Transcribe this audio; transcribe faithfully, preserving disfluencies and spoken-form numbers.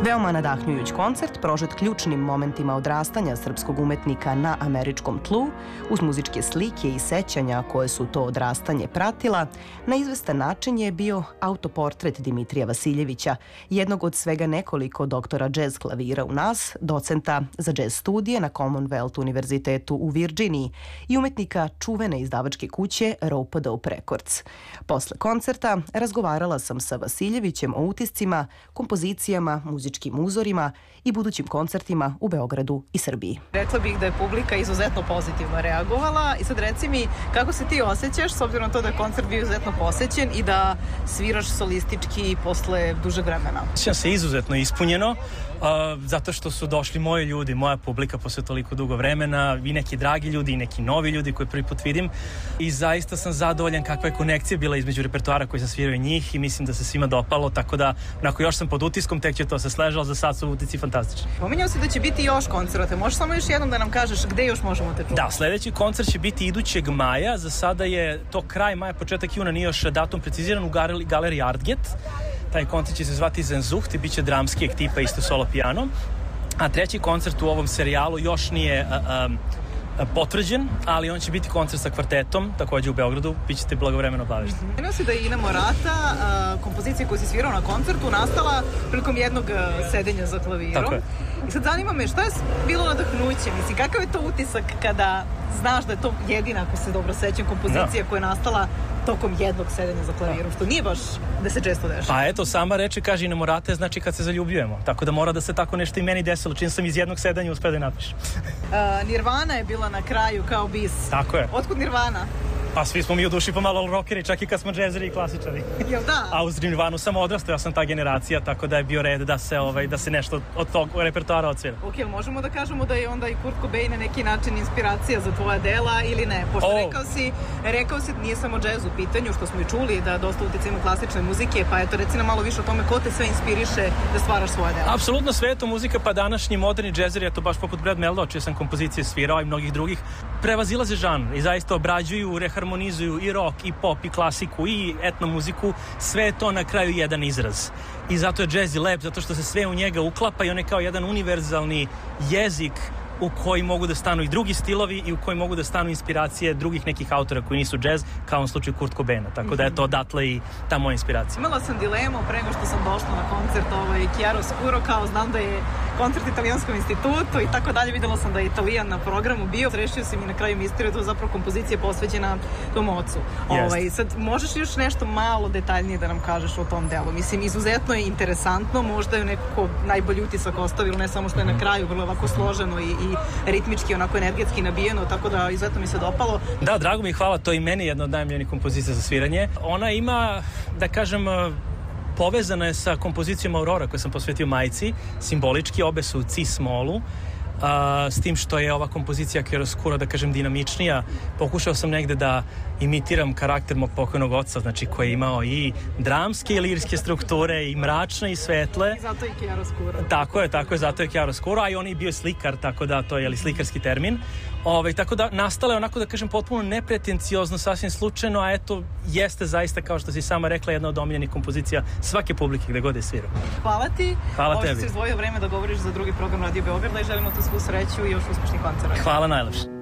Veoma nadahnjujuć koncert, prožet ključnim momentima odrastanja srpskog umetnika na američkom tlu, uz muzičke slike i sećanja koje su to odrastanje pratila, na izvestan način je bio autoportret Dimitrija Vasiljevića, jednog od svega nekoliko doktora džez klavira u nas, docenta za džez studije na Commonwealth univerzitetu u Virginiji i umetnika čuvene izdavačke kuće Rope a Dope Records. Posle koncerta razgovarala sam sa Vasiljevićem o utiscima, kompozicijama, muzičkim uzorima i budućim koncertima u Beogradu i Srbiji. Rekla bih da je publika izuzetno pozitivno reagovala i sad reci mi kako se ti osjećaš s obzirom na to da je koncert bio izuzetno posećen i da sviraš solistički posle dužeg vremena. Osjećam se izuzetno ispunjeno uh, zato što su došli moji ljudi, moja publika posle toliko dugo vremena i neki dragi ljudi i neki novi ljudi koje prvi put vidim i zaista sam zadovoljan kakva je konekcija bila između repertoara koji sam svirao i njih i mislim da se svima dopalo, tako da onako još sam pod utiskom, tek će to se sleže, ali za sad su utici fantastični. Pominjao si da će biti još koncerta, možeš samo još jednom da nam kažeš gde još možemo te čuti? Da, sledeći koncert će biti idućeg maja, za sada je to kraj maja, početak juna, nije još datum preciziran u galeriji Artget. Taj koncert će se zvati Zenzucht i bit će dramski tipa, isto solo piano. A treći koncert u ovom serijalu još nije uh, um, potvrđen, ali on će biti koncert sa kvartetom, takođe u Beogradu, bit ćete blagovremeno obavešteni. Znao si da je Ina Morata, uh, kompozicija koju si svirao na koncertu, nastala prilikom jednog uh, sedenja za klavirom. Tako je. I sad zanima me, šta je bilo nadahnuće? Mislim, kakav je to utisak kada znaš da je to jedina, ako se dobro sećam, kompozicija no. koja je nastala tokom jednog sedenja za klavirom, što nije baš da se često dešava. Pa eto, sama reče, kaže Ina Morata, znači kad se zaljubljujemo. Tako da mora da se tako nešto i meni desilo, čim sam iz jednog sedanja uspeo da napišem. uh, Nirvana je bila na kraju kao bis. Tako je. Otkud Nirvana? Pa svi smo mi u duši pomalo rockeri, čak i kad smo džezeri i klasičari. Jel da? A uz Nirvanu sam odrastao, ja sam ta generacija, tako da je bio red da se, ovaj, da se nešto od tog repertoara odsvira. Ok, možemo da kažemo da je onda i Kurt Cobain na neki način inspiracija za tvoja dela ili ne? Pošto oh. rekao si, rekao si nije samo džez u pitanju, što smo i čuli da dosta utjeca ima klasične muzike, pa eto reci nam malo više o tome ko te sve inspiriše da stvaraš svoje dela. Apsolutno sve je to muzika, pa današnji moderni džezeri, eto baš poput Brad Meldau, čije sam kompozicije svirao i mnogih drugih, prevazilaze žanr i zaista obrađuju, reharmonizuju i rock, i pop, i klasiku, i etno muziku, sve je to na kraju jedan izraz. I zato je jazz i lep, zato što se sve u njega uklapa i on je kao jedan univerzalni jezik u koji mogu da stanu i drugi stilovi i u koji mogu da stanu inspiracije drugih nekih autora koji nisu džez, kao u slučaju Kurt Cobaina. Tako da je to odatle i ta moja inspiracija. Imala sam dilemu pre nego što sam došla na koncert ovaj, Chiaroscuro, kao znam da je koncert Italijanskom institutu i tako dalje. Videla sam da je Italijan na programu bio. Rešio sam i na kraju misteriju, to je zapravo kompozicija posvećena tom ocu. Ovaj, sad, možeš još nešto malo detaljnije da nam kažeš o tom delu? Mislim, izuzetno je interesantno, možda je nekako najbolji utisak ostavilo, ne samo što je na kraju vrlo ovako složeno i, i ritmički, onako energetski nabijeno, tako da izuzetno mi se dopalo. Da, drago mi, hvala, to i meni je jedna od najmiljenijih kompozicija za sviranje. Ona ima, da kažem, povezana je sa kompozicijom Aurora koju sam posvetio majci, simbolički, obe su u cis-molu, Uh, s tim što je ova kompozicija Chiaroscuro, da kažem, dinamičnija. Pokušao sam negde da imitiram karakter mog pokojnog oca, znači koji je imao i dramske i lirske strukture, i mračne i svetle. Zato je Chiaroscuro. Tako je, tako je, zato je Chiaroscuro, a i on je bio slikar, tako da to je li slikarski termin. Ove, tako da nastala je onako, da kažem, potpuno nepretenciozno, sasvim slučajno, a eto, jeste zaista, kao što si sama rekla, jedna od omiljenih kompozicija svake publike gde god je svirao. Hvala ti. Hvala tebi. Ovo si izdvojio vreme da govoriš za drugi program Radio Beograda i želimo tu svu sreću i još uspešnih koncerta. Hvala najlepše.